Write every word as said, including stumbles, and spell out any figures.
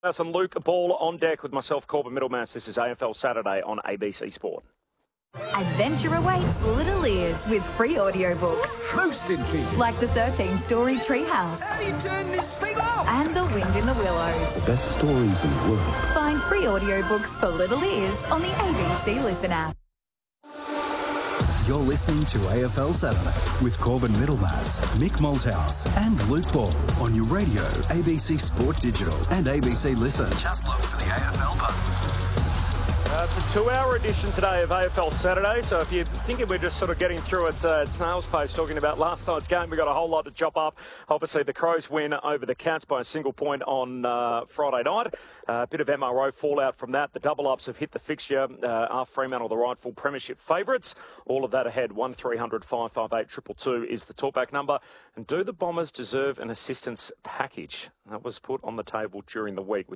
Some Luke Ball on deck with myself, Corbin Middlemass. This is A F L Saturday on A B C Sport. Adventure awaits little ears with free audiobooks. Most intriguing. Like the thirteen-story Treehouse. How do you turn this thing off? And The Wind in the Willows. The best stories in the world. Find free audiobooks for little ears on the A B C Listen app. You're listening to A F L Saturday with Corbin Middlemass, Mick Malthouse and Luke Ball on your radio, A B C Sport Digital and A B C Listen. Just look for the A F L button. Uh, it's a two-hour edition today of A F L Saturday, so if you're thinking we're just sort of getting through it uh, at snail's pace, talking about last night's game, we've got a whole lot to chop up. Obviously, the Crows win over the Cats by a single point on uh, Friday night. A uh, bit of M R O fallout from that. The double-ups have hit the fixture. Uh, are Fremantle the rightful premiership favourites? All of that ahead. one three hundred five five eight two two two is the talkback number. And do the Bombers deserve an assistance package? That was put on the table during the week with